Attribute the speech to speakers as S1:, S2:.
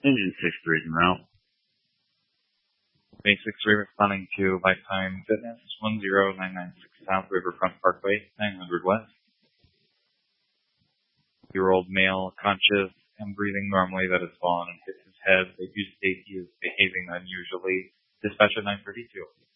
S1: Engine 6-3 en route.
S2: May 6-3 responding to Lifetime Fitness, 10996 South Riverfront Parkway, 900 West. year-old male, conscious and breathing normally, that has fallen and hit his head. They do state he is behaving unusually. Dispatch at 932.